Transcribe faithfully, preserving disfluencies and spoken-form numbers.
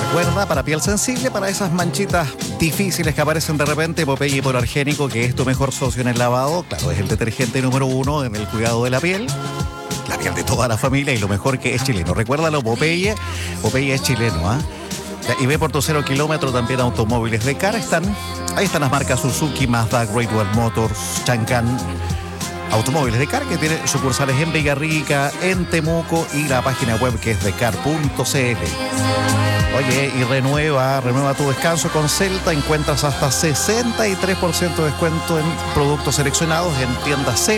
Recuerda, para piel sensible, para esas manchitas difíciles que aparecen de repente, Popeye Hipoalergénico, que es tu mejor socio en el lavado. Claro, es el detergente número uno en el cuidado de la piel. La piel de toda la familia y lo mejor que es chileno. Recuérdalo, Popeye. Popeye es chileno, ¿ah? ¿eh? Y ve por tu cero kilómetro también automóviles de Car. Están, ahí están las marcas Suzuki, Mazda, Great Wall Motors, Chancan. Automóviles de Car, que tiene sucursales en Villarrica, en Temuco y la página web que es de car punto c l. Oye, y renueva, renueva tu descanso con Celta. Encuentras hasta sesenta y tres por ciento de descuento en productos seleccionados en tiendas Celta.